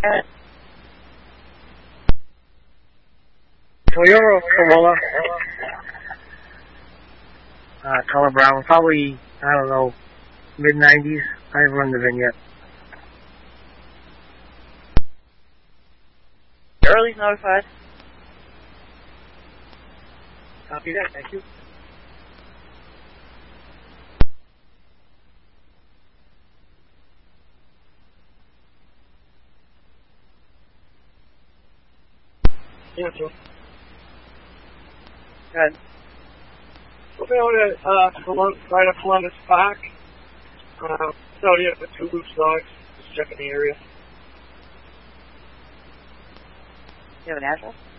Toyota Corolla. Color brown. Probably, I don't know, mid-90s. I haven't run the VIN yet. Charlie's notified. Copy that, thank you. Yeah, so. Good. We're going to right up Columbus Park. So yeah, the 2 loose dogs. Just checking the area. You have an address?